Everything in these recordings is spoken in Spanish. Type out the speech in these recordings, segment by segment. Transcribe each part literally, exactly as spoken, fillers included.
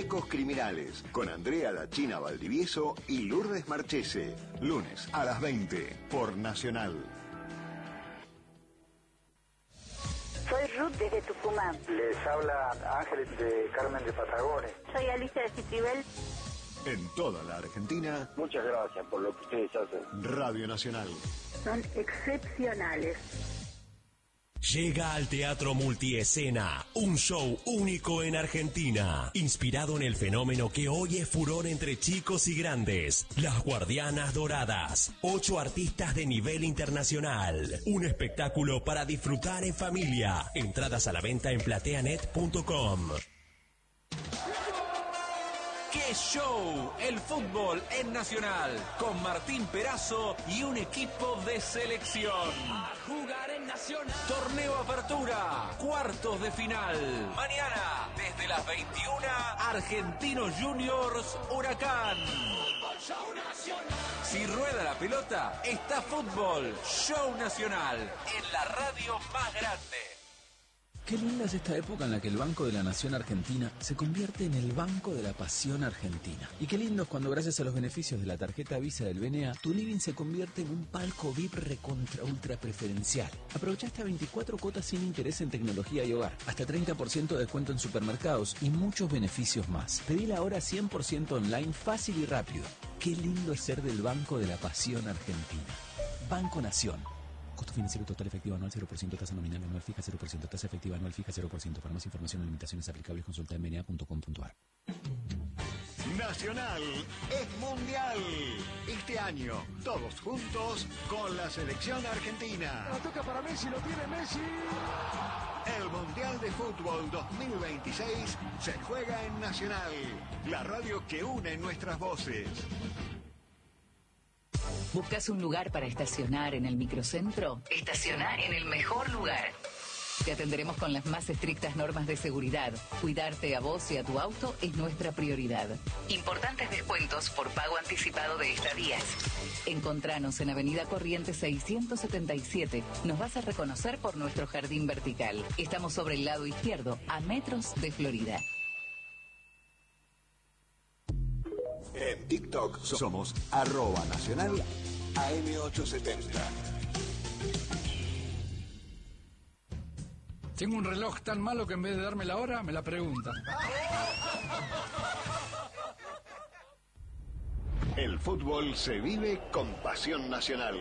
Muñecos Criminales, con Andrea La China Valdivieso y Lourdes Marchese. Lunes a las veinte, por Nacional. Soy Ruth desde Tucumán. Les habla Ángel de Carmen de Patagones. Soy Alicia de Citibel. En toda la Argentina. Muchas gracias por lo que ustedes hacen. Radio Nacional. Son excepcionales. Llega al Teatro Multiescena, un show único en Argentina, inspirado en el fenómeno que hoy es furor entre chicos y grandes, Las Guardianas Doradas, ocho artistas de nivel internacional, un espectáculo para disfrutar en familia, entradas a la venta en plateanet punto com. ¡Qué show! El fútbol en Nacional, con Martín Perazo y un equipo de selección. A jugar en Nacional. Torneo Apertura, cuartos de final. Mañana, desde las veintiuna, Argentinos Juniors Huracán. Show Nacional. Si rueda la pelota, está fútbol. Show Nacional, en la radio más grande. Qué linda es esta época en la que el Banco de la Nación Argentina se convierte en el Banco de la Pasión Argentina. Y qué lindo es cuando, gracias a los beneficios de la tarjeta Visa del B N A, tu living se convierte en un palco V I P recontra ultra preferencial. Aprovecha hasta veinticuatro cuotas sin interés en tecnología y hogar, hasta treinta por ciento de descuento en supermercados y muchos beneficios más. Pedila ahora cien por ciento online, fácil y rápido. Qué lindo es ser del Banco de la Pasión Argentina. Banco Nación. Costo financiero total efectivo anual cero por ciento, tasa nominal anual fija cero por ciento, tasa efectiva anual fija cero por ciento. Para más información o limitaciones aplicables, consulta en b n a punto com punto a r. Nacional es mundial. Este año, todos juntos con la selección argentina. La toca para Messi, lo tiene Messi. El Mundial de Fútbol dos mil veintiséis se juega en Nacional, la radio que une nuestras voces. ¿Buscas un lugar para estacionar en el microcentro? Estaciona en el mejor lugar. Te atenderemos con las más estrictas normas de seguridad. Cuidarte a vos y a tu auto es nuestra prioridad. Importantes descuentos por pago anticipado de estadías. Encontranos en Avenida Corrientes seiscientos setenta y siete. Nos vas a reconocer por nuestro jardín vertical. Estamos sobre el lado izquierdo, a metros de Florida. En TikTok somos arroba nacional A M ochocientos setenta. Tengo un reloj tan malo que en vez de darme la hora, me la pregunta. El fútbol se vive con pasión nacional.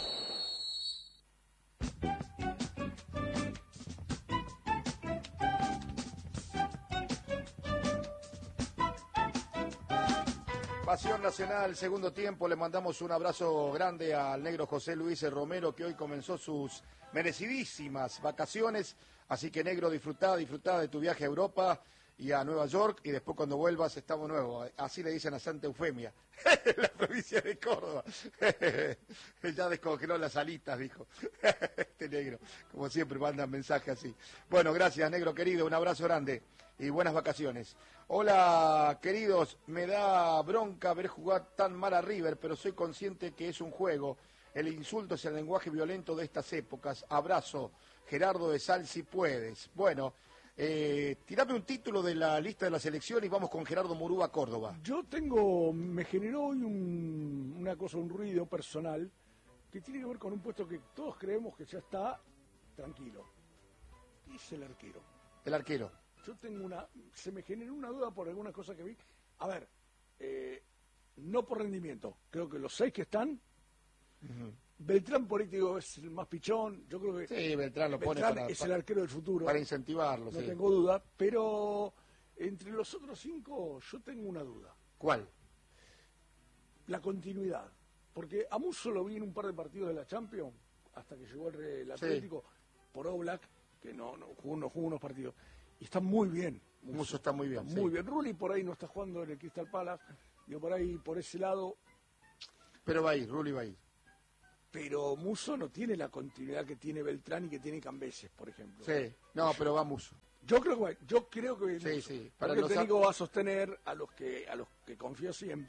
Pasión Nacional, segundo tiempo. Le mandamos un abrazo grande al negro José Luis Romero, que hoy comenzó sus merecidísimas vacaciones. Así que, negro, disfrutá, disfrutá de tu viaje a Europa y a Nueva York, y después cuando vuelvas estamos nuevos. Así le dicen a Santa Eufemia, la provincia de Córdoba. Ya descongeló las alitas, dijo este negro. Como siempre mandan mensajes así. Bueno, gracias, negro querido, un abrazo grande y buenas vacaciones. Hola, queridos, me da bronca ver jugar tan mal a River, pero soy consciente que es un juego. El insulto es el lenguaje violento de estas épocas. Abrazo, Gerardo de Sal, si puedes. Bueno, eh, tirame un título de la lista de la selección y vamos con Gerardo Murúa, Córdoba. Yo tengo, me generó hoy un, una cosa, un ruido personal que tiene que ver con un puesto que todos creemos que ya está tranquilo. Y es el arquero. El arquero. Yo tengo una, se me generó una duda por algunas cosas que vi. A ver, eh, no por rendimiento, creo que los seis que están, uh-huh. Beltrán por ahí digo, es el más pichón, yo creo que sí, Beltrán lo Beltrán pone para, es el arquero del futuro. Para incentivarlo, no sí. tengo duda, pero entre los otros cinco yo tengo una duda. ¿Cuál? La continuidad, porque a Musso lo vi en un par de partidos de la Champions, hasta que llegó el, el Atlético, sí. Por Oblak, que no, no, jugó, no jugó unos partidos. Y está muy bien. Musso, Musso está muy bien. Está muy sí. bien. Rulli por ahí no está jugando en el Crystal Palace. Digo, por ahí, por ese lado. Pero va a ir, Rulli va a ir. Pero Musso no tiene la continuidad que tiene Beltrán y que tiene Cambeses, por ejemplo. Sí, no, pero va Musso. Yo creo que yo creo que sí, sí. Para el técnico va a sostener a los que a los que confío siempre,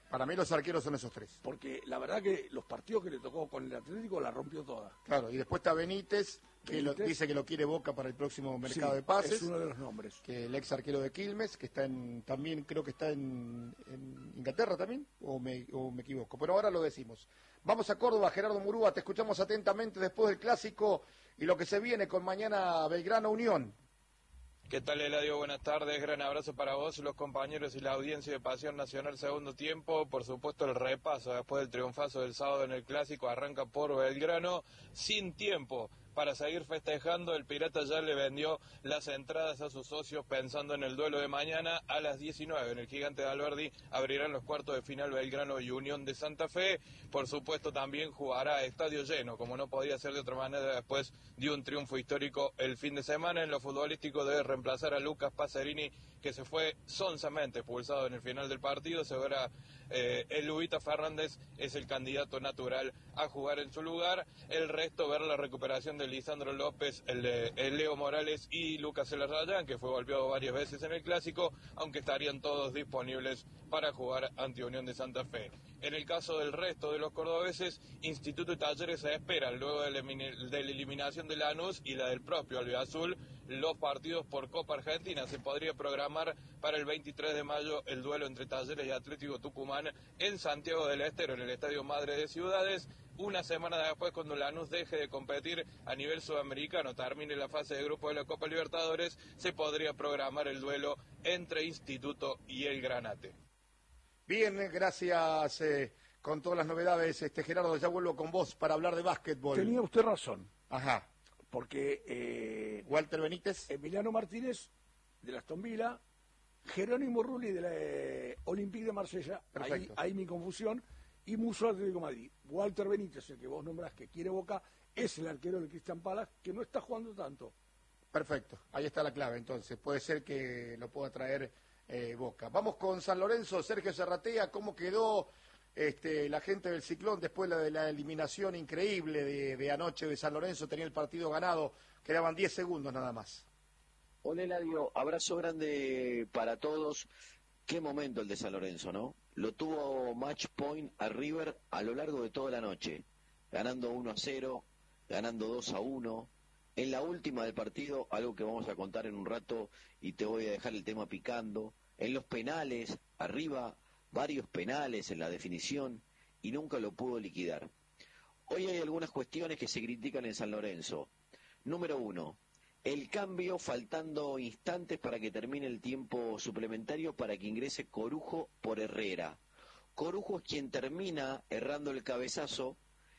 Para mí los arqueros son esos tres. Porque la verdad que los partidos que le tocó con el Atlético la rompió toda. Claro, y después está Benítez, que lo, dice que lo quiere Boca para el próximo mercado sí, de pases. Es uno de los nombres. Que el ex arquero de Quilmes, que está en, también creo que está en, en Inglaterra también, o me, o me equivoco. Pero ahora lo decimos. Vamos a Córdoba, Gerardo Murúa, te escuchamos atentamente después del Clásico y lo que se viene con mañana Belgrano Unión. ¿Qué tal, Eladio? Buenas tardes, gran abrazo para vos, los compañeros y la audiencia de Pasión Nacional segundo tiempo. Por supuesto, el repaso después del triunfazo del sábado en el Clásico arranca por Belgrano, sin tiempo para seguir festejando. El Pirata ya le vendió las entradas a sus socios pensando en el duelo de mañana a las diecinueve. En el Gigante de Alberdi abrirán los cuartos de final Belgrano y Unión de Santa Fe. Por supuesto, también jugará a estadio lleno, como no podía ser de otra manera después de un triunfo histórico el fin de semana. En lo futbolístico debe reemplazar a Lucas Pacerini, que se fue sonsamente expulsado en el final del partido. Segura eh, el Lubita Fernández es el candidato natural a jugar en su lugar. El resto, ver la recuperación de Lisandro López, el, el Leo Morales y Lucas Elarrayán, que fue golpeado varias veces en el Clásico, aunque estarían todos disponibles para jugar ante Unión de Santa Fe. En el caso del resto de los cordobeses, Instituto y Talleres se esperan luego de la, de la eliminación de Lanús y la del propio Albiazul, los partidos por Copa Argentina. Se podría programar para el veintitrés de mayo el duelo entre Talleres y Atlético Tucumán en Santiago del Estero, en el Estadio Madre de Ciudades. Una semana después, cuando Lanús deje de competir a nivel sudamericano, termine la fase de grupo de la Copa Libertadores, se podría programar el duelo entre Instituto y el Granate. Bien, gracias eh, con todas las novedades. Este Gerardo, ya vuelvo con vos para hablar de básquetbol. Tenía usted razón. Ajá. Porque eh, Walter Benítez, Emiliano Martínez de la Aston Villa, Jerónimo Rulli de la eh, Olympique de Marsella, ahí, ahí mi confusión, y Musso Atlético de Madrid. Walter Benítez, el que vos nombrás que quiere Boca, es el arquero del Crystal Palace, que no está jugando tanto. Perfecto, ahí está la clave entonces. Puede ser que lo pueda traer eh, Boca. Vamos con San Lorenzo, Sergio Serratea, ¿cómo quedó este, la gente del Ciclón después de la, de la eliminación increíble de, de anoche de San Lorenzo? Tenía el partido ganado, quedaban diez segundos nada más. Hola Eladio, abrazo grande para todos. Qué momento el de San Lorenzo, ¿no? Lo tuvo match point a River a lo largo de toda la noche, ganando uno a cero, ganando dos a uno. En la última del partido, algo que vamos a contar en un rato y te voy a dejar el tema picando, en los penales, arriba, varios penales en la definición y nunca lo pudo liquidar. Hoy hay algunas cuestiones que se critican en San Lorenzo. Número uno, el cambio faltando instantes para que termine el tiempo suplementario para que ingrese Corujo por Herrera. Corujo es quien termina errando el cabezazo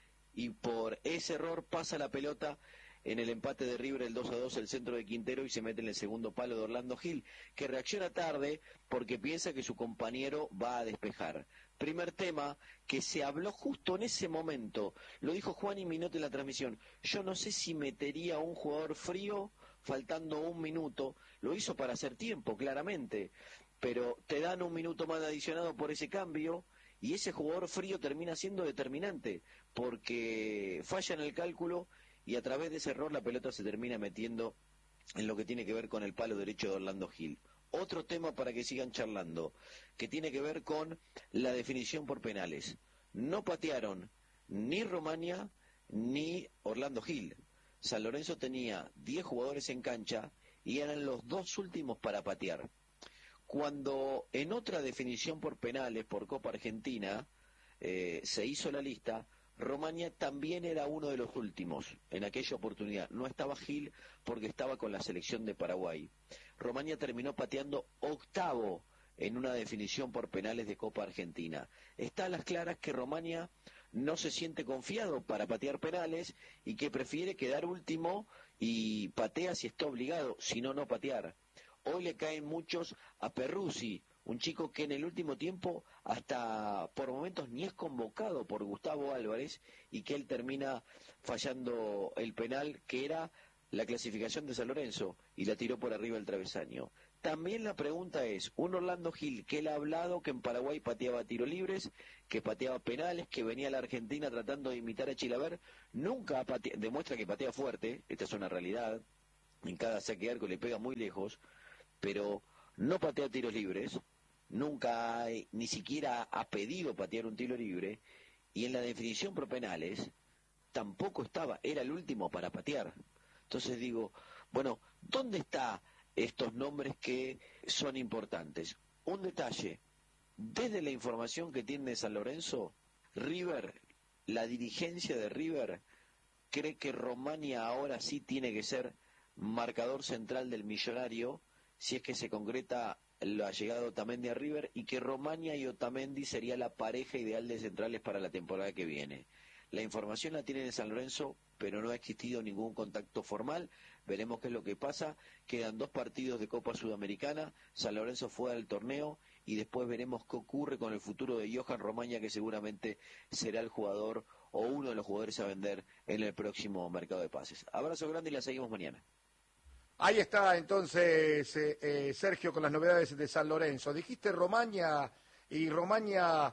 y por ese error pasa la pelota en el empate de River, el dos a dos, el centro de Quintero, y se mete en el segundo palo de Orlando Gil, que reacciona tarde porque piensa que su compañero va a despejar. Primer tema que se habló justo en ese momento, lo dijo Juan y Minote en la transmisión. Yo no sé si metería a un jugador frío faltando un minuto, lo hizo para hacer tiempo, claramente, pero te dan un minuto más adicionado por ese cambio y ese jugador frío termina siendo determinante porque falla en el cálculo y a través de ese error la pelota se termina metiendo en lo que tiene que ver con el palo derecho de Orlando Gil. Otro tema para que sigan charlando, que tiene que ver con la definición por penales. No patearon ni Romania ni Orlando Gil. San Lorenzo tenía diez jugadores en cancha y eran los dos últimos para patear. Cuando en otra definición por penales por Copa Argentina eh, se hizo la lista, Romania también era uno de los últimos en aquella oportunidad. No estaba Gil porque estaba con la selección de Paraguay. Romania terminó pateando octavo en una definición por penales de Copa Argentina. Está a las claras que Romania no se siente confiado para patear penales y que prefiere quedar último y patea si está obligado, si no, no patear. Hoy le caen muchos a Perruzzi, un chico que en el último tiempo hasta por momentos ni es convocado por Gustavo Álvarez y que él termina fallando el penal que era la clasificación de San Lorenzo y la tiró por arriba el travesaño. También la pregunta es, un Orlando Gil que él ha hablado que en Paraguay pateaba tiros libres, que pateaba penales, que venía a la Argentina tratando de imitar a Chilaver, nunca patea, demuestra que patea fuerte, esta es una realidad, en cada saque de arco le pega muy lejos, pero no patea tiros libres, nunca hay, ni siquiera ha pedido patear un tiro libre, y en la definición pro penales tampoco estaba, era el último para patear. Entonces digo, bueno, ¿dónde están estos nombres que son importantes? Un detalle, desde la información que tiene San Lorenzo, River, la dirigencia de River cree que Romaña ahora sí tiene que ser marcador central del Millonario, si es que se concreta la llegada de Otamendi a River, y que Romaña y Otamendi sería la pareja ideal de centrales para la temporada que viene. La información la tienen en San Lorenzo, pero no ha existido ningún contacto formal. Veremos qué es lo que pasa. Quedan dos partidos de Copa Sudamericana, San Lorenzo fuera del torneo, y después veremos qué ocurre con el futuro de Johan Romaña, que seguramente será el jugador o uno de los jugadores a vender en el próximo mercado de pases. Abrazo grande y la seguimos mañana. Ahí está entonces eh, eh, Sergio con las novedades de San Lorenzo. Dijiste Romaña y Romaña,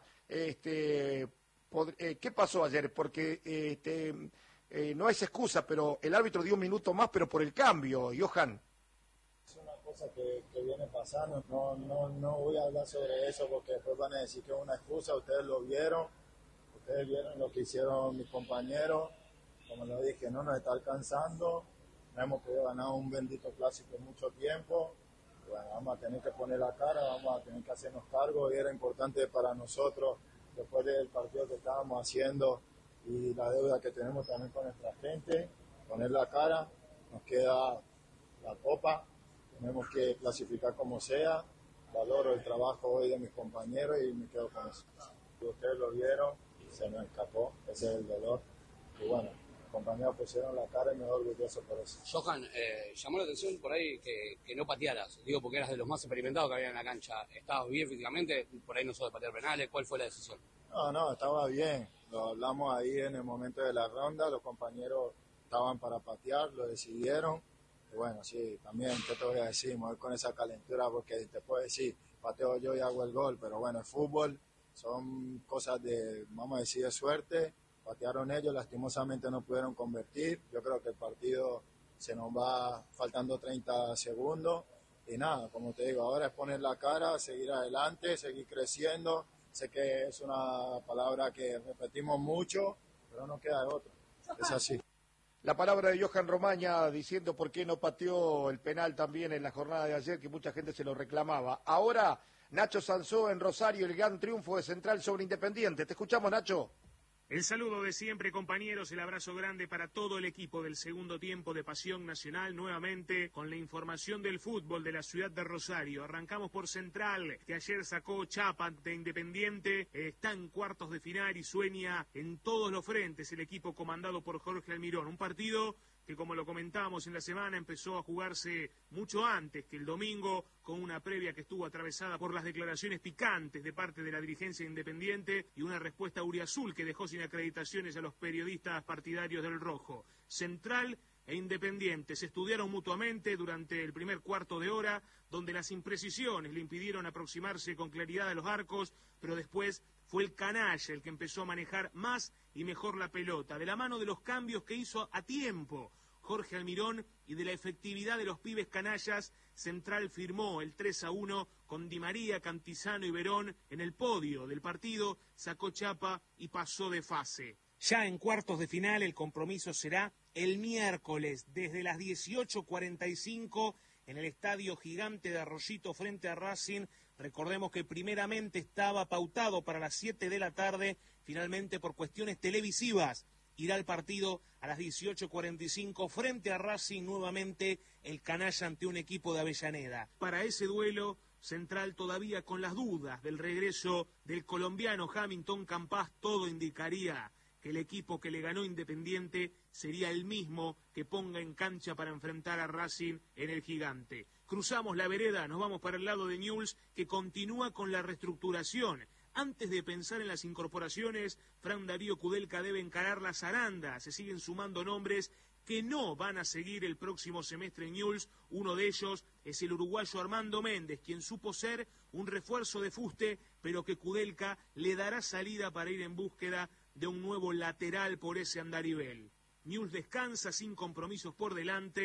este, pod, eh, ¿qué pasó ayer? Porque este, eh, no es excusa, pero el árbitro dio un minuto más, pero por el cambio, Johan. Es una cosa que, que viene pasando, no, no, no voy a hablar sobre eso porque después van a decir que es una excusa. Ustedes lo vieron, ustedes vieron lo que hicieron mis compañeros, como lo dije, no nos está alcanzando. No hemos podido ganar un bendito clásico en mucho tiempo. Bueno, vamos a tener que poner la cara, vamos a tener que hacernos cargo, y era importante para nosotros, después del partido que estábamos haciendo y la deuda que tenemos también con nuestra gente, poner la cara. Nos queda la copa, tenemos que clasificar como sea. Valoro el trabajo hoy de mis compañeros y me quedo con eso. Ustedes lo vieron, se me escapó, ese es el dolor. Y bueno, compañeros pusieron la cara y me doy orgulloso por eso. Johan, eh, llamó la atención por ahí que, que no patearas, digo porque eras de los más experimentados que había en la cancha. ¿Estabas bien físicamente? Por ahí no sos de patear penales, ¿cuál fue la decisión? No, no, estaba bien, lo hablamos ahí en el momento de la ronda, los compañeros estaban para patear, lo decidieron, y bueno, sí, también, ¿qué te voy a decir? Me voy con esa calentura porque te puedo decir, pateo yo y hago el gol, pero bueno, el fútbol son cosas de, vamos a decir, de suerte. Patearon ellos, lastimosamente no pudieron convertir. Yo creo que el partido se nos va faltando treinta segundos. Y nada, como te digo, ahora es poner la cara, seguir adelante, seguir creciendo. Sé que es una palabra que repetimos mucho, pero no queda de otra. Es así. La palabra de Johan Romaña diciendo por qué no pateó el penal también en la jornada de ayer, que mucha gente se lo reclamaba. Ahora, Nacho Sansó en Rosario, el gran triunfo de Central sobre Independiente. Te escuchamos, Nacho. El saludo de siempre, compañeros, el abrazo grande para todo el equipo del segundo tiempo de Pasión Nacional, nuevamente con la información del fútbol de la ciudad de Rosario. Arrancamos por Central, que ayer sacó chapa ante Independiente, está en cuartos de final y sueña en todos los frentes el equipo comandado por Jorge Almirón. Un partido que, como lo comentábamos en la semana, empezó a jugarse mucho antes que el domingo, con una previa que estuvo atravesada por las declaraciones picantes de parte de la dirigencia Independiente y una respuesta auriazul que dejó sin acreditaciones a los periodistas partidarios del rojo. Central e Independiente se estudiaron mutuamente durante el primer cuarto de hora, donde las imprecisiones le impidieron aproximarse con claridad a los arcos, pero después fue el canalla el que empezó a manejar más y mejor la pelota, de la mano de los cambios que hizo a tiempo Jorge Almirón y de la efectividad de los pibes canallas. Central firmó el tres a uno con Di María, Cantizano y Verón en el podio del partido, sacó chapa y pasó de fase. Ya en cuartos de final el compromiso será el miércoles desde las dieciocho cuarenta y cinco en el Estadio Gigante de Arroyito frente a Racing. Recordemos que primeramente estaba pautado para las siete de la tarde, finalmente por cuestiones televisivas irá el partido a las dieciocho cuarenta y cinco frente a Racing, nuevamente el canalla ante un equipo de Avellaneda. Para ese duelo, Central todavía con las dudas del regreso del colombiano Hamilton Campas, todo indicaría que el equipo que le ganó Independiente sería el mismo que ponga en cancha para enfrentar a Racing en el Gigante. Cruzamos la vereda, nos vamos para el lado de Newell's, que continúa con la reestructuración. Antes de pensar en las incorporaciones, Fran Darío Kudelka debe encarar la zaranda. Se siguen sumando nombres que no van a seguir el próximo semestre en Newell's. Uno de ellos es el uruguayo Armando Méndez, quien supo ser un refuerzo de fuste, pero que Kudelka le dará salida para ir en búsqueda de un nuevo lateral por ese andarivel. Newell's descansa sin compromisos por delante,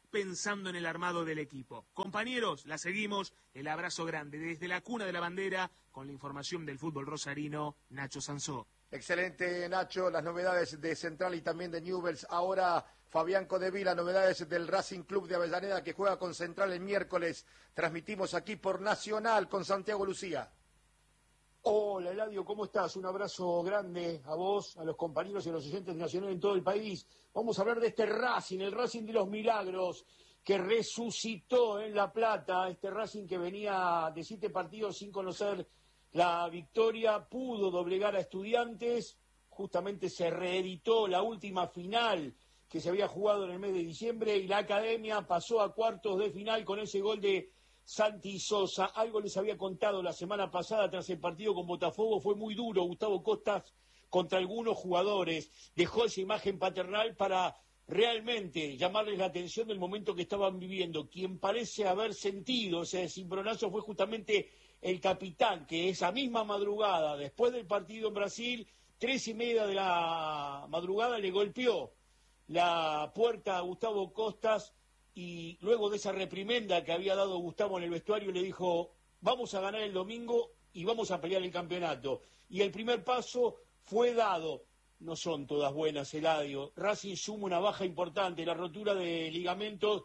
pensando en el armado del equipo. Compañeros, la seguimos. El abrazo grande desde la cuna de la bandera con la información del fútbol rosarino, Nacho Sansó. Excelente, Nacho, las novedades de Central y también de Newell's. Ahora Fabián Codevila, novedades del Racing Club de Avellaneda que juega con Central el miércoles. Transmitimos aquí por Nacional con Santiago Lucía. Hola, Eladio, ¿cómo estás? Un abrazo grande a vos, a los compañeros y a los oyentes nacionales en todo el país. Vamos a hablar de este Racing, el Racing de los milagros, que resucitó en La Plata, este Racing que venía de siete partidos sin conocer la victoria, pudo doblegar a Estudiantes, justamente se reeditó la última final que se había jugado en el mes de diciembre y la Academia pasó a cuartos de final con ese gol de Santi Sosa. Algo les había contado la semana pasada tras el partido con Botafogo, fue muy duro Gustavo Costas contra algunos jugadores, dejó esa imagen paternal para realmente llamarles la atención del momento que estaban viviendo. Quien parece haber sentido ese cimbronazo fue justamente el capitán, que esa misma madrugada, después del partido en Brasil, tres y media de la madrugada, le golpeó la puerta a Gustavo Costas y luego de esa reprimenda que había dado Gustavo en el vestuario le dijo: vamos a ganar el domingo y vamos a pelear el campeonato. Y el primer paso fue dado. No son todas buenas, Eladio. Racing suma una baja importante, la rotura de ligamentos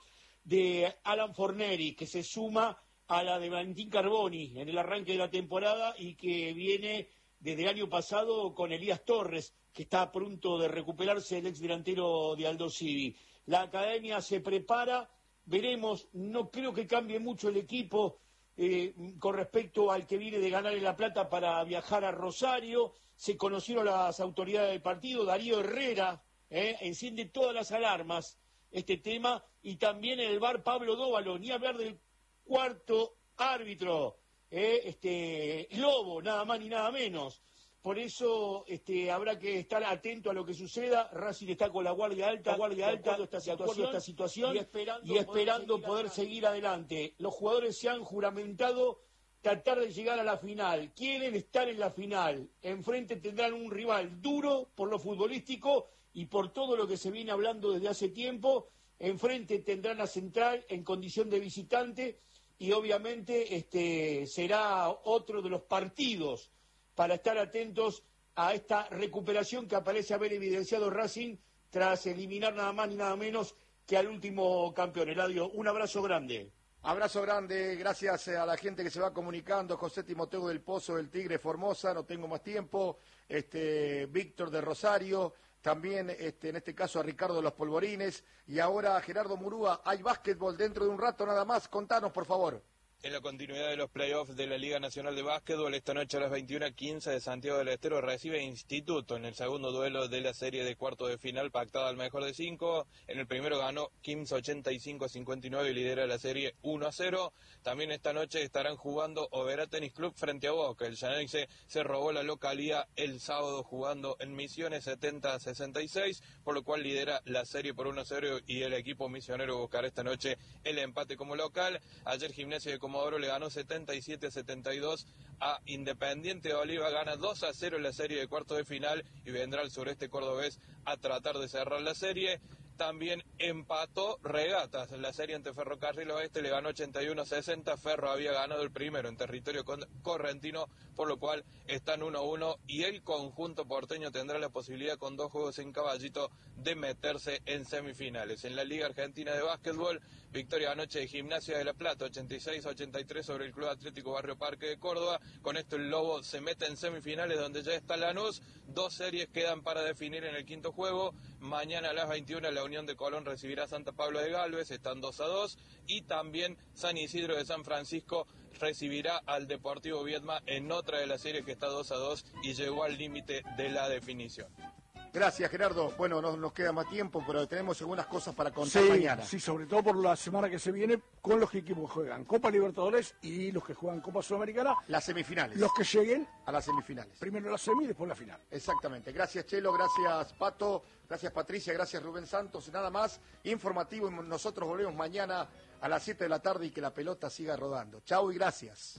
de Alan Forneri, que se suma a la de Valentín Carboni en el arranque de la temporada y que viene desde el año pasado con Elías Torres, que está a punto de recuperarse, el ex delantero de Aldo Civi. La Academia se prepara, veremos, no creo que cambie mucho el equipo eh, con respecto al que viene de ganar en La Plata para viajar a Rosario. Se conocieron las autoridades del partido, Darío Herrera eh, enciende todas las alarmas este tema, y también en el bar Pablo Dóvalo, ni hablar del cuarto árbitro, eh, este Lobo, nada más ni nada menos. Por eso este, habrá que estar atento a lo que suceda. Racing está con la guardia alta, guardia alta, esta situación, esta situación y esperando, y esperando poder, seguir, poder seguir adelante. Los jugadores se han juramentado tratar de llegar a la final, quieren estar en la final. Enfrente tendrán un rival duro por lo futbolístico y por todo lo que se viene hablando desde hace tiempo. Enfrente tendrán a Central en condición de visitante y obviamente este será otro de los partidos para estar atentos a esta recuperación que aparece haber evidenciado Racing tras eliminar nada más ni nada menos que al último campeón. Eladio, un abrazo grande. Abrazo grande, gracias a la gente que se va comunicando. José Timoteo del Pozo, del Tigre Formosa, no tengo más tiempo. Este, Víctor de Rosario, también este, en este caso a Ricardo de los Polvorines. Y ahora a Gerardo Murúa, hay básquetbol dentro de un rato nada más. Contanos, por favor. En la continuidad de los playoffs de la Liga Nacional de Básquetbol, esta noche a las veintiuna quince de Santiago del Estero recibe Instituto en el segundo duelo de la serie de cuarto de final pactada al mejor de cinco. En el primero ganó Kings ochenta y cinco a cincuenta y nueve y lidera la serie uno a cero. También esta noche estarán jugando Oberá Tenis Club frente a Boca. El Llaneise se robó la localía el sábado jugando en Misiones setenta a sesenta y seis, por lo cual lidera la serie por uno a cero y el equipo misionero buscará esta noche el empate como local. Ayer Gimnasia de Comodoro le ganó setenta y siete a setenta y dos a Independiente de Oliva, gana dos a cero en la serie de cuartos de final y vendrá el sureste cordobés a tratar de cerrar la serie. También empató Regatas, la serie ante Ferrocarril Oeste le ganó ochenta y uno a sesenta, Ferro había ganado el primero en territorio correntino, por lo cual están uno a uno y el conjunto porteño tendrá la posibilidad con dos juegos en Caballito de meterse en semifinales. En la Liga Argentina de Básquetbol, victoria anoche de Gimnasia de La Plata, ochenta y seis a ochenta y tres sobre el Club Atlético Barrio Parque de Córdoba. Con esto el Lobo se mete en semifinales donde ya está Lanús. Dos series quedan para definir en el quinto juego. Mañana a las veintiuna la Unión de Colón recibirá a Santa Pablo de Galvez, están dos a dos. Y también San Isidro de San Francisco recibirá al Deportivo Viedma en otra de las series que está dos a dos y llegó al límite de la definición. Gracias, Gerardo. Bueno, no nos queda más tiempo, pero tenemos algunas cosas para contar sí, mañana. Sí, sobre todo por la semana que se viene, con los que equipos juegan Copa Libertadores y los que juegan Copa Sudamericana. Las semifinales. Los que lleguen a las semifinales. Primero la semi y después la final. Exactamente. Gracias, Chelo. Gracias, Pato. Gracias, Patricia. Gracias, Rubén Santos. Nada más. Informativo. Nosotros volvemos mañana a las siete de la tarde y que la pelota siga rodando. Chau y gracias.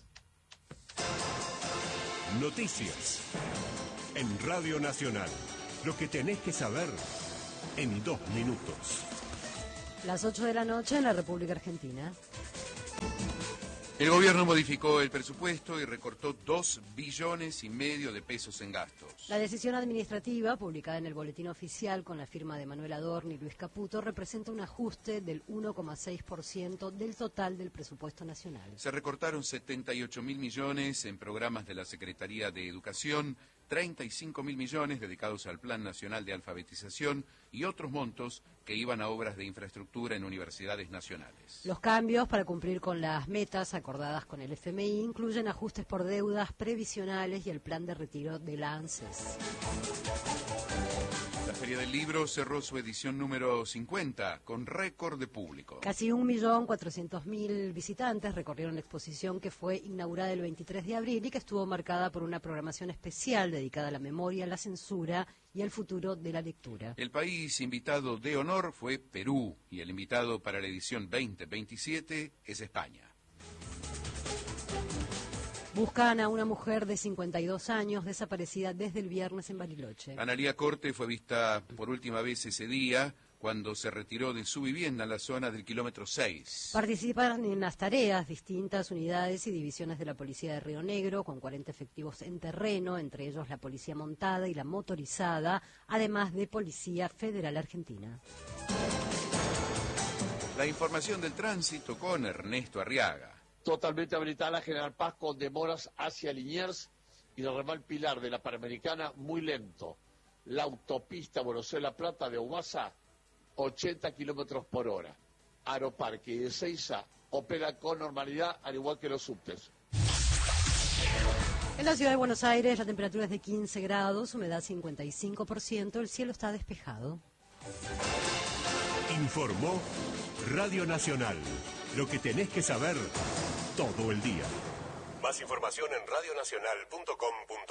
Noticias en Radio Nacional. Lo que tenés que saber en dos minutos. Las ocho de la noche en la República Argentina. El gobierno modificó el presupuesto y recortó dos billones y medio de pesos en gastos. La decisión administrativa, publicada en el Boletín Oficial con la firma de Manuel Adorni y Luis Caputo, representa un ajuste del uno coma seis por ciento del total del presupuesto nacional. Se recortaron setenta y ocho mil millones en programas de la Secretaría de Educación, treinta y cinco mil millones dedicados al Plan Nacional de Alfabetización y otros montos que iban a obras de infraestructura en universidades nacionales. Los cambios para cumplir con las metas acordadas con el F M I incluyen ajustes por deudas previsionales y el plan de retiro de la ANSES. La Feria del Libro cerró su edición número cincuenta con récord de público. Casi un millón cuatrocientos mil visitantes recorrieron la exposición que fue inaugurada el veintitrés de abril y que estuvo marcada por una programación especial dedicada a la memoria, la censura y al futuro de la lectura. El país invitado de honor fue Perú y el invitado para la edición veinte veintisiete es España. Buscan a una mujer de cincuenta y dos años desaparecida desde el viernes en Bariloche. Analía Corte fue vista por última vez ese día cuando se retiró de su vivienda en la zona del kilómetro seis. Participan en las tareas distintas unidades y divisiones de la Policía de Río Negro, con cuarenta efectivos en terreno, entre ellos la Policía Montada y la Motorizada, además de Policía Federal Argentina. La información del tránsito con Ernesto Arriaga. Totalmente habilitada la General Paz con demoras hacia Liniers y el ramal Pilar de la Panamericana muy lento. La autopista Buenos Aires-La Plata de Humasa, ochenta kilómetros por hora. Aeroparque y Ezeiza opera con normalidad, al igual que los subtes. En la ciudad de Buenos Aires la temperatura es de quince grados, humedad cincuenta y cinco por ciento, el cielo está despejado. Informó Radio Nacional. Lo que tenés que saber todo el día. Más información en radio nacional punto com punto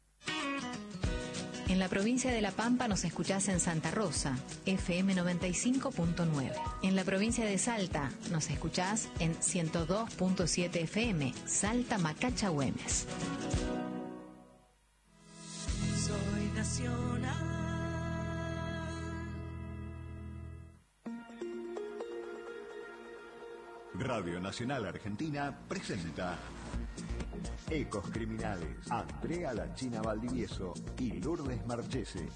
ar. En la provincia de La Pampa nos escuchás en Santa Rosa, F M noventa y cinco punto nueve. En la provincia de Salta nos escuchás en ciento dos punto siete F M, Salta Macacha Güemes. Soy nacional. Radio Nacional Argentina presenta Ecos Criminales. Andrea La China Valdivieso y Lourdes Marchese.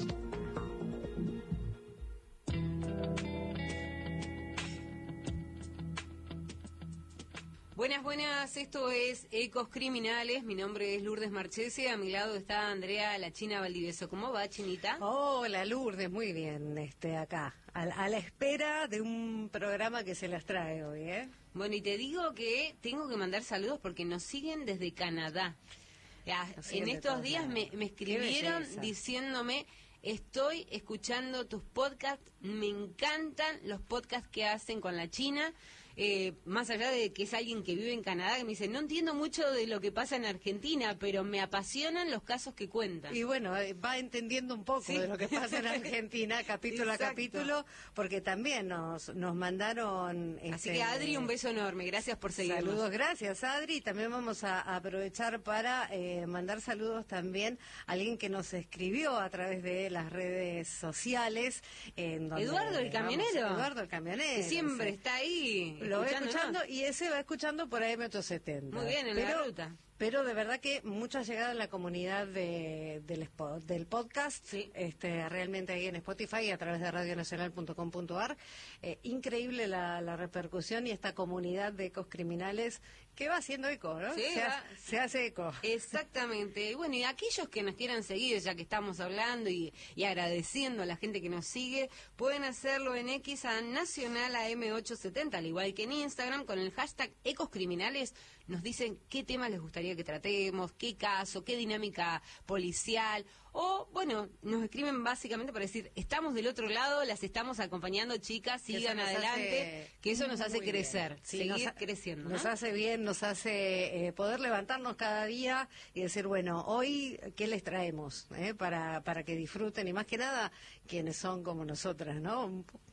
Buenas, buenas, esto es Ecos Criminales, mi nombre es Lourdes Marchese, a mi lado está Andrea La China Valdivieso. ¿Cómo va, Chinita? Hola, Lourdes, muy bien, este, acá, a, a la espera de un programa que se las trae hoy, ¿eh? Bueno, y te digo que tengo que mandar saludos porque nos siguen desde Canadá. Ya, en estos días me, me escribieron diciéndome, estoy escuchando tus podcasts, me encantan los podcasts que hacen con la China. Eh, más allá de que es alguien que vive en Canadá, que me dice, no entiendo mucho de lo que pasa en Argentina, pero me apasionan los casos que cuentan. Y bueno, va entendiendo un poco ¿Sí? de lo que pasa en Argentina, capítulo Exacto. a capítulo, porque también nos, nos mandaron... Así este, que Adri, un beso enorme, gracias por seguirnos. Saludos, gracias Adri, también vamos a, a aprovechar para eh, mandar saludos también a alguien que nos escribió a través de las redes sociales. En donde, Eduardo el camionero. Vamos, Eduardo el camionero. Que siempre sí. está ahí. Lo voy escuchando y ese va escuchando por A M ochocientos setenta. Muy bien, en pero, la ruta. Pero de verdad que mucha llegada en la comunidad de, del, spot, del podcast, sí. este, realmente ahí en Spotify y a través de radio nacional punto com punto ar. Eh, increíble la, la repercusión y esta comunidad de ecos criminales que va haciendo eco, ¿no? Sí, se, va, ha, se hace eco. Exactamente. Y bueno, y aquellos que nos quieran seguir, ya que estamos hablando y, y agradeciendo a la gente que nos sigue, pueden hacerlo en X a Nacional A M ochocientos setenta, al igual que en Instagram, con el hashtag Ecos Criminales. Nos dicen qué temas les gustaría que tratemos, qué caso, qué dinámica policial, o, bueno, nos escriben básicamente para decir, estamos del otro lado, las estamos acompañando, chicas, sigan adelante, hace, que eso nos hace crecer, sí, seguir nos, creciendo, ¿no? Nos hace bien, nos hace eh, poder levantarnos cada día y decir, bueno, hoy, ¿qué les traemos? Eh, para, para que disfruten, y más que nada, quienes son como nosotras, ¿no? Un,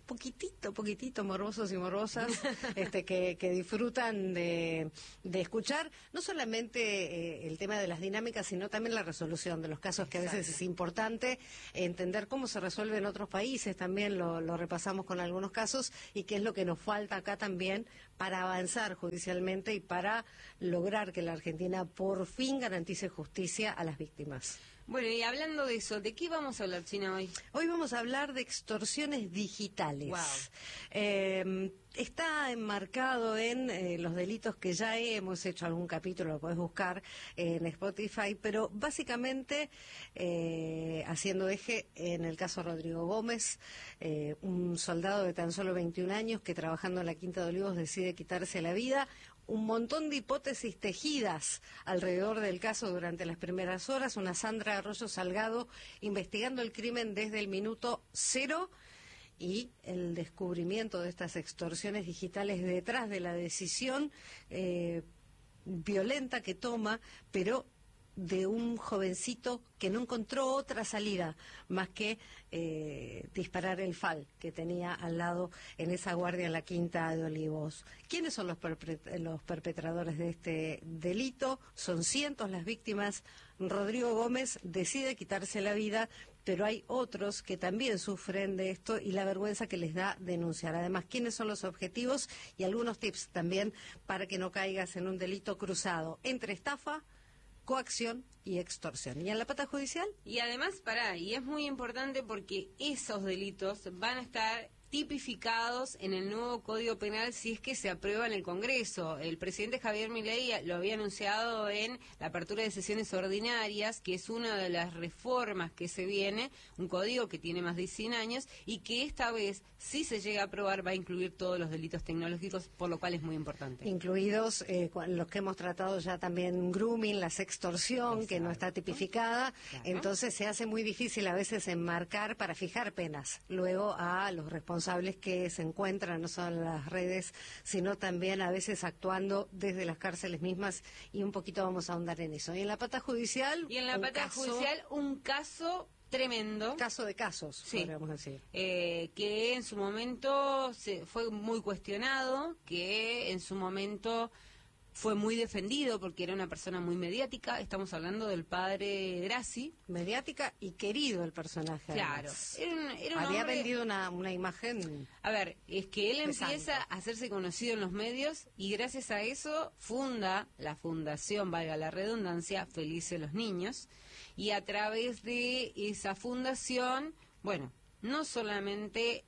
poquitito, poquitito morbosos y morbosas este, que, que disfrutan de, de escuchar no solamente eh, el tema de las dinámicas, sino también la resolución de los casos, que a veces es importante entender cómo se resuelve en otros países. También lo, lo repasamos con algunos casos y qué es lo que nos falta acá también para avanzar judicialmente y para lograr que la Argentina por fin garantice justicia a las víctimas. Bueno, y hablando de eso, ¿de qué vamos a hablar, China, hoy? Hoy vamos a hablar de extorsiones digitales. Wow. Eh, está enmarcado en eh, los delitos que ya hemos hecho algún capítulo, lo podés buscar eh, en Spotify, pero básicamente eh, haciendo eje en el caso Rodrigo Gómez, eh, un soldado de tan solo veintiún años que trabajando en la Quinta de Olivos decide quitarse la vida. Un montón de hipótesis tejidas alrededor del caso durante las primeras horas. Una Sandra Arroyo Salgado investigando el crimen desde el minuto cero y el descubrimiento de estas extorsiones digitales detrás de la decisión eh, violenta que toma, pero de un jovencito que no encontró otra salida más que eh, disparar el fal que tenía al lado en esa guardia en la Quinta de Olivos. ¿Quiénes son los, perpet- los perpetradores de este delito? Son cientos las víctimas. Rodrigo Gómez decide quitarse la vida, pero hay otros que también sufren de esto y la vergüenza que les da denunciar. Además, ¿quiénes son los objetivos? Y algunos tips también para que no caigas en un delito cruzado entre estafa, coacción y extorsión. ¿Y en la pata judicial? Y además, pará, y es muy importante porque esos delitos van a estar tipificados en el nuevo Código Penal si es que se aprueba en el Congreso. El presidente Javier Milei lo había anunciado en la apertura de sesiones ordinarias, que es una de las reformas que se viene, un código que tiene más de cien años y que esta vez, si se llega a aprobar, va a incluir todos los delitos tecnológicos, por lo cual es muy importante. Incluidos eh, los que hemos tratado ya también, grooming, la sextorsión, exacto, que no está tipificada. Claro. Entonces se hace muy difícil a veces enmarcar para fijar penas luego a los responsables que se encuentran no solo en las redes, sino también a veces actuando desde las cárceles mismas, y un poquito vamos a ahondar en eso. Y en la pata judicial... Y en la pata caso, judicial un caso tremendo. Caso de casos, sí, podríamos decir. Eh, que en su momento se, fue muy cuestionado, que en su momento fue muy defendido porque era una persona muy mediática. Estamos hablando del padre Grassi. Mediática y querido el personaje. Claro. Era un, era un Había hombre... vendido una, una imagen... A ver, es que él pesante. Empieza a hacerse conocido en los medios y gracias a eso funda la fundación, valga la redundancia, Felices los Niños. Y a través de esa fundación, bueno, no solamente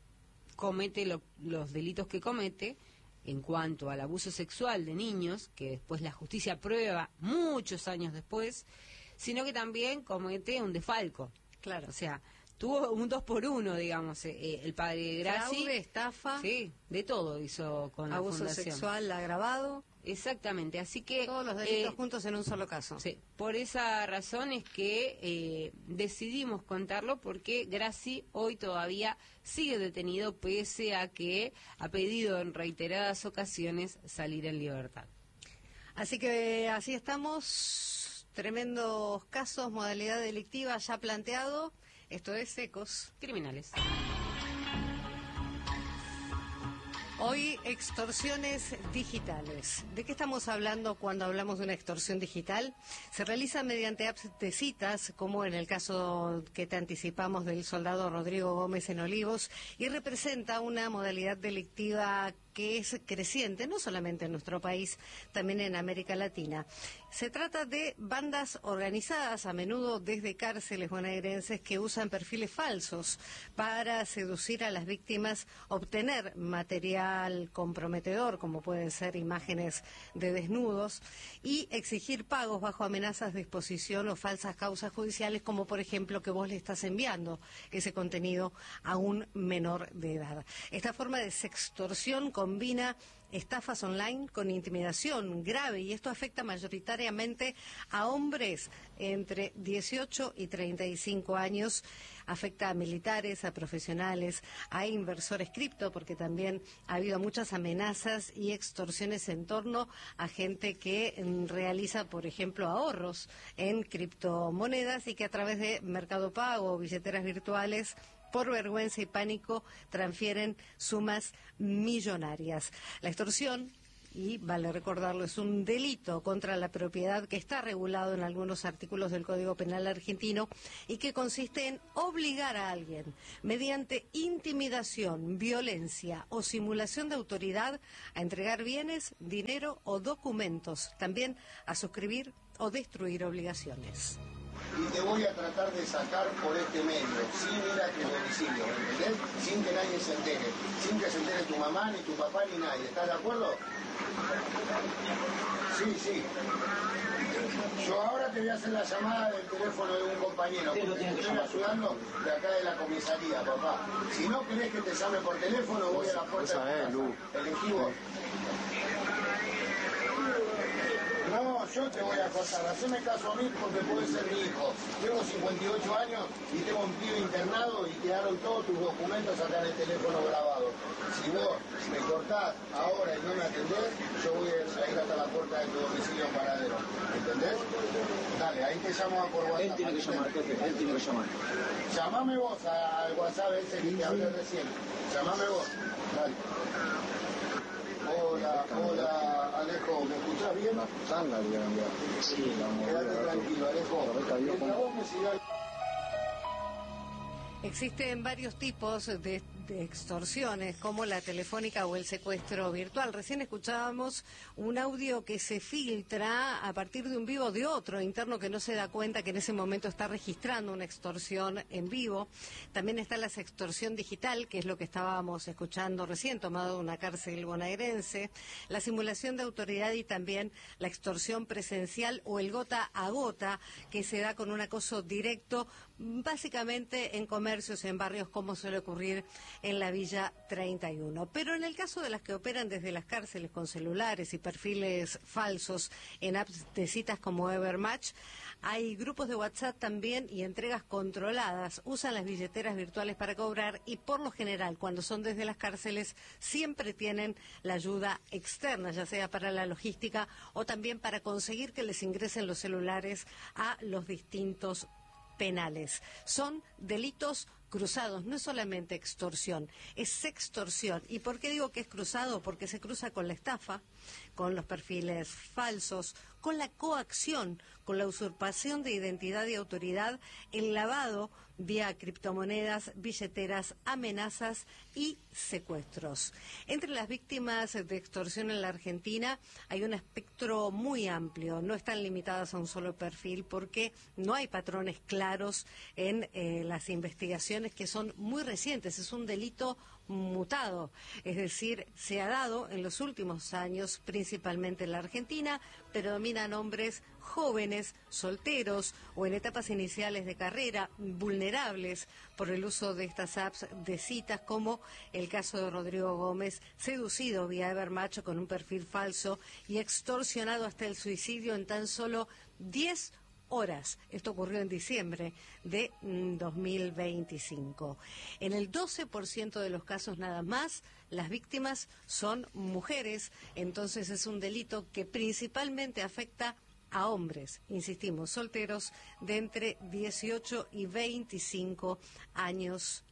comete lo, los delitos que comete, en cuanto al abuso sexual de niños, que después la justicia prueba muchos años después, sino que también comete un desfalco. Claro. O sea, tuvo un dos por uno, digamos, eh, el padre Grassi. Fraude, estafa. Sí, de todo hizo con la fundación. Abuso sexual agravado. Exactamente, así que... Todos los delitos eh, juntos en un solo caso. Sí, por esa razón es que eh, decidimos contarlo, porque Grassi hoy todavía sigue detenido pese a que ha pedido en reiteradas ocasiones salir en libertad. Así que así estamos, tremendos casos, modalidad delictiva ya planteado. Esto es Ecos Criminales. Hoy, extorsiones digitales. ¿De qué estamos hablando cuando hablamos de una extorsión digital? Se realiza mediante apps de citas, como en el caso que te anticipamos del soldado Rodrigo Gómez en Olivos, y representa una modalidad delictiva que es creciente, no solamente en nuestro país, también en América Latina. Se trata de bandas organizadas, a menudo desde cárceles bonaerenses, que usan perfiles falsos para seducir a las víctimas, obtener material comprometedor, como pueden ser imágenes de desnudos, y exigir pagos bajo amenazas de exposición o falsas causas judiciales, como por ejemplo que vos le estás enviando ese contenido a un menor de edad. Esta forma de sextorsión combina estafas online con intimidación grave, y esto afecta mayoritariamente a hombres entre dieciocho y treinta y cinco años. Afecta a militares, a profesionales, a inversores cripto, porque también ha habido muchas amenazas y extorsiones en torno a gente que mm, realiza, por ejemplo, ahorros en criptomonedas y que a través de Mercado Pago o billeteras virtuales por vergüenza y pánico transfieren sumas millonarias. La extorsión, y vale recordarlo, es un delito contra la propiedad que está regulado en algunos artículos del Código Penal argentino y que consiste en obligar a alguien, mediante intimidación, violencia o simulación de autoridad, a entregar bienes, dinero o documentos, también a suscribir o destruir obligaciones. Y te voy a tratar de sacar por este medio, sin ir a tu domicilio, ¿entendés? Sin que nadie se entere, sin que se entere tu mamá, ni tu papá, ni nadie. ¿Estás de acuerdo? Sí, sí. Yo ahora te voy a hacer la llamada del teléfono de un compañero, porque te estoy ayudando de acá de la comisaría, papá. Si no querés que te llame por teléfono, voy a la puerta de tu casa. Elegí vos. No, yo te voy a pasar, haceme caso a mí porque podés ser mi hijo. Tengo cincuenta y ocho años y tengo un pibe internado y quedaron todos tus documentos acá en el teléfono grabado. Si vos me cortás ahora y no me atendés, yo voy a ir hasta la puerta de tu domicilio en Paradero. ¿Entendés? Dale, ahí te llamo por WhatsApp. Él tiene que llamar, jefe, él tiene que llamar. Llamame vos al WhatsApp ese que te hablé recién. Llamame vos. Dale. Hola, hola, Alejo, ¿me escuchás bien? Sí, quédate tranquilo, Alejo. Mientras vos me sigas... Existen varios tipos de, de extorsiones, como la telefónica o el secuestro virtual. Recién escuchábamos un audio que se filtra a partir de un vivo de otro interno que no se da cuenta que en ese momento está registrando una extorsión en vivo. También está la extorsión digital, que es lo que estábamos escuchando recién, tomado de una cárcel bonaerense, la simulación de autoridad y también la extorsión presencial o el gota a gota, que se da con un acoso directo, básicamente en comercios, en barrios, como suele ocurrir en la Villa treinta y uno. Pero en el caso de las que operan desde las cárceles con celulares y perfiles falsos en apps de citas como Evermatch, hay grupos de WhatsApp también y entregas controladas. Usan las billeteras virtuales para cobrar y por lo general, cuando son desde las cárceles, siempre tienen la ayuda externa, ya sea para la logística o también para conseguir que les ingresen los celulares a los distintos penales. Son delitos cruzados, no es solamente extorsión, es sextorsión. ¿Y por qué digo que es cruzado? Porque se cruza con la estafa, con los perfiles falsos, con la coacción, con la usurpación de identidad y autoridad, el lavado vía criptomonedas, billeteras, amenazas y secuestros. Entre las víctimas de extorsión en la Argentina hay un espectro muy amplio, no están limitadas a un solo perfil porque no hay patrones claros en eh, las investigaciones, que son muy recientes, es un delito mutado, es decir, se ha dado en los últimos años, principalmente en la Argentina, predominan hombres jóvenes, solteros o en etapas iniciales de carrera, vulnerables por el uso de estas apps de citas, como el caso de Rodrigo Gómez, seducido vía Evermatch con un perfil falso y extorsionado hasta el suicidio en tan solo diez horas. Esto ocurrió en diciembre de dos mil veinticinco. En el doce por ciento de los casos nada más, las víctimas son mujeres, entonces es un delito que principalmente afecta a hombres, insistimos, solteros de entre dieciocho y veinticinco años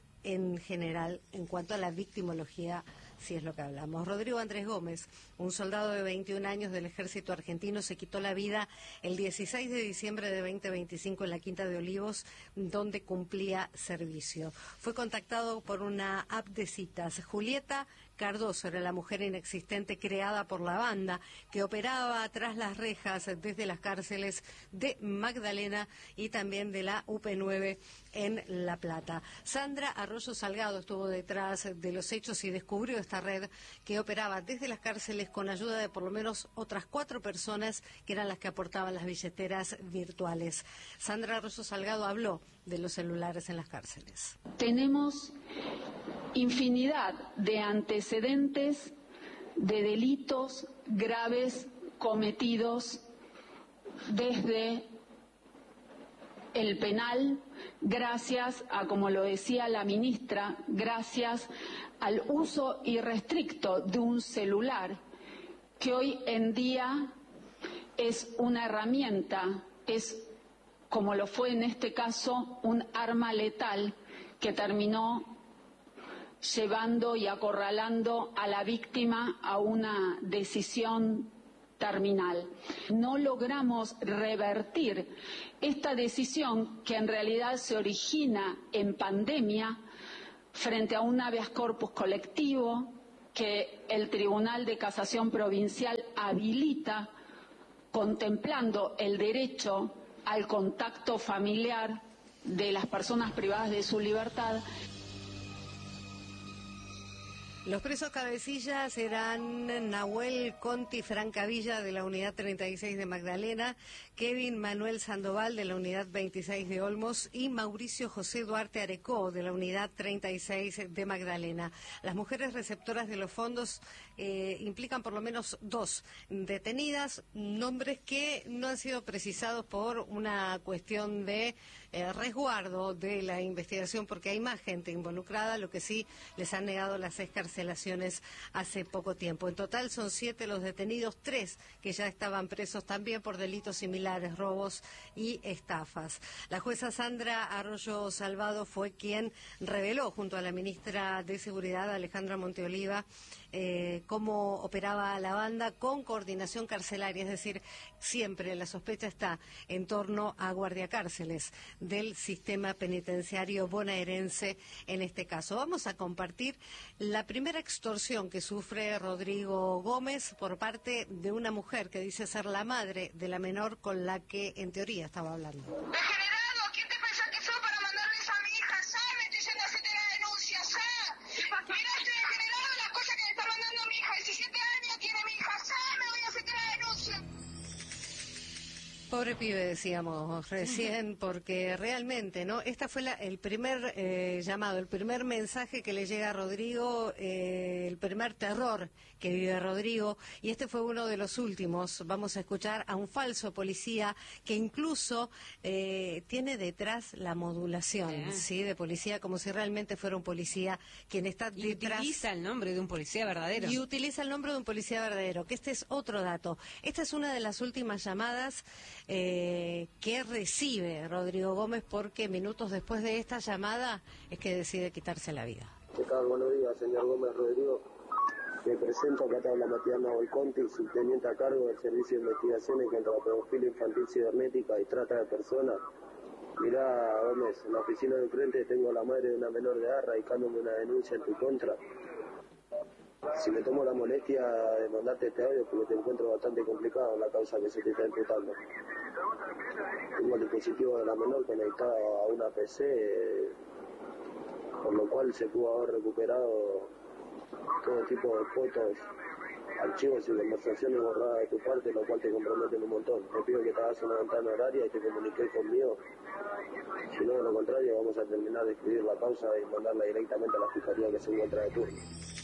en general, en cuanto a la victimología, si es lo que hablamos. Rodrigo Andrés Gómez, un soldado de veintiún años del ejército argentino, se quitó la vida el dieciséis de diciembre de veinte veinticinco en la Quinta de Olivos, donde cumplía servicio. Fue contactado por una app de citas. Julieta Cardoso era la mujer inexistente creada por la banda que operaba tras las rejas desde las cárceles de Magdalena y también de la U P nueve en La Plata. Sandra Arroyo Salgado estuvo detrás de los hechos y descubrió esta red que operaba desde las cárceles con ayuda de por lo menos otras cuatro personas que eran las que aportaban las billeteras virtuales. Sandra Arroyo Salgado habló de los celulares en las cárceles. Tenemos infinidad de antecedentes de delitos graves cometidos desde el penal, gracias a, como lo decía la ministra, gracias al uso irrestricto de un celular, que hoy en día es una herramienta, es, como lo fue en este caso, un arma letal que terminó llevando y acorralando a la víctima a una decisión terminal. No logramos revertir esta decisión que en realidad se origina en pandemia frente a un habeas corpus colectivo que el Tribunal de Casación Provincial habilita contemplando el derecho al contacto familiar de las personas privadas de su libertad. Los presos cabecillas eran Nahuel Conti Francavilla de la Unidad treinta y seis de Magdalena, Kevin Manuel Sandoval de la Unidad veintiséis de Olmos y Mauricio José Duarte Arecó de la Unidad treinta y seis de Magdalena. Las mujeres receptoras de los fondos eh, implican por lo menos dos detenidas, nombres que no han sido precisados por una cuestión de eh, resguardo de la investigación, porque hay más gente involucrada, lo que sí les han negado las excarcelaciones hace poco tiempo. En total son siete los detenidos, tres que ya estaban presos también por delitos similares, robos y estafas. La jueza Sandra Arroyo Salvado fue quien reveló junto a la ministra de Seguridad, Alejandra Monteoliva, eh, cómo operaba la banda con coordinación carcelaria, es decir, siempre la sospecha está en torno a guardiacárceles del sistema penitenciario bonaerense en este caso. Vamos a compartir la primera extorsión que sufre Rodrigo Gómez por parte de una mujer que dice ser la madre de la menor con la que en teoría estaba hablando. Degenerado, ¿quién te pensás que sos para mandarles a mi hija? ¿Sabes? Me estoy yendo a hacerte la denuncia, ¿sabes? Mirá, estoy degenerado las cosas que me está mandando mi hija. diecisiete años tiene mi hija, ¿sabes? Me voy a hacerte la denuncia. Pobre pibe, decíamos recién, porque realmente, ¿no? Esta fue la, el primer eh, llamado, el primer mensaje que le llega a Rodrigo, eh, el primer terror que vive Rodrigo, y este fue uno de los últimos. Vamos a escuchar a un falso policía que incluso eh, tiene detrás la modulación, Eh. ¿sí? De policía, como si realmente fuera un policía quien está Y detrás. utiliza el nombre de un policía verdadero. Y utiliza el nombre de un policía verdadero, que este es otro dato. Esta es una de las últimas llamadas eh, que recibe Rodrigo Gómez, porque minutos después de esta llamada es que decide quitarse la vida. ¿Qué tal? Buenos días, señor Gómez Rodrigo. Me presento, acá te habla Matías Nahuel Conti, subteniente a cargo del Servicio de Investigaciones contra la Pedofilia Infantil Cibernética y Trata de Personas. Mirá, Gómez, en la oficina de enfrente tengo a la madre de una menor de edad radicándome una denuncia en tu contra. Si me tomo la molestia de mandarte este audio porque te encuentro bastante complicado en la causa que se te está imputando. Tengo el dispositivo de la menor conectado a una P C, eh, por lo cual se pudo haber recuperado todo tipo de fotos, archivos y conversaciones borradas de tu parte, lo cual te comprometen un montón. Te pido que te hagas una ventana horaria y te comuniques conmigo. Si no, de lo contrario, vamos a terminar de escribir la causa y mandarla directamente a la fiscalía que se encuentra de turno.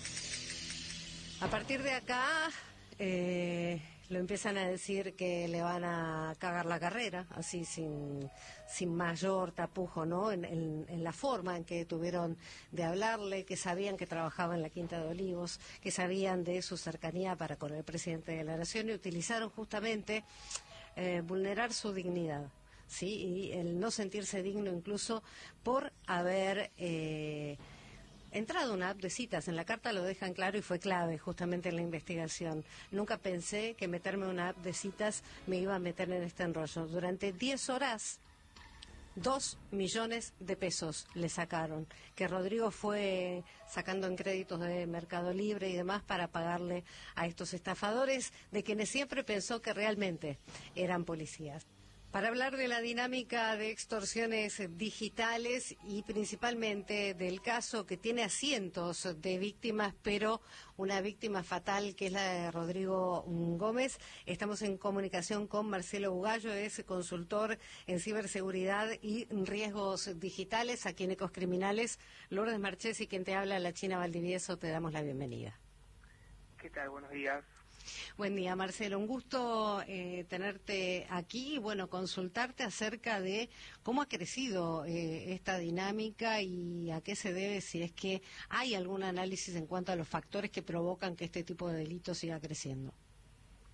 A partir de acá, eh, lo empiezan a decir que le van a cagar la carrera, así sin, sin mayor tapujo, ¿no? En, en, en la forma en que tuvieron de hablarle, que sabían que trabajaba en la Quinta de Olivos, que sabían de su cercanía para con el presidente de la Nación, y utilizaron justamente eh, vulnerar su dignidad, ¿sí? Y el no sentirse digno incluso por haber Eh, entrado una app de citas. En la carta lo dejan claro y fue clave justamente en la investigación. Nunca pensé que meterme en una app de citas me iba a meter en este enrollo. Durante diez horas, dos millones de pesos le sacaron, que Rodrigo fue sacando en créditos de Mercado Libre y demás para pagarle a estos estafadores, de quienes siempre pensó que realmente eran policías. Para hablar de la dinámica de extorsiones digitales y principalmente del caso que tiene a cientos de víctimas, pero una víctima fatal que es la de Rodrigo Gómez, estamos en comunicación con Marcelo Bugallo, es consultor en ciberseguridad y riesgos digitales aquí en Ecos Criminales. Lourdes Marchesi, quien te habla, la China Valdivieso, te damos la bienvenida. ¿Qué tal? Buenos días. Buen día, Marcelo. Un gusto eh, tenerte aquí y, bueno, consultarte acerca de cómo ha crecido eh, esta dinámica y a qué se debe, si es que hay algún análisis en cuanto a los factores que provocan que este tipo de delitos siga creciendo.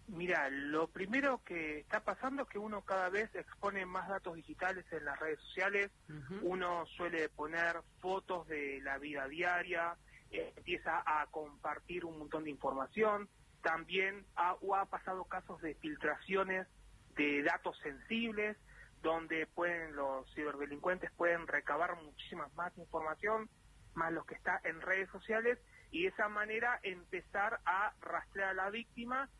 Mira, lo primero que está pasando es que uno cada vez expone más datos digitales en las redes sociales. Uh-huh. Uno suele poner fotos de la vida diaria, eh, empieza a compartir un montón de información. También ha, o ha pasado casos de filtraciones de datos sensibles, donde pueden los ciberdelincuentes pueden recabar muchísima más información, más los que está en redes sociales, y de esa manera empezar a rastrear a la víctima